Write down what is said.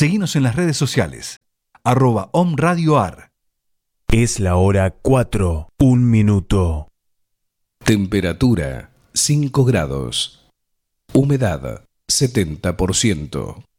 Seguinos en las redes sociales, @omradioar. Es la hora 4, 1 minuto. Temperatura 5 grados. Humedad 70%.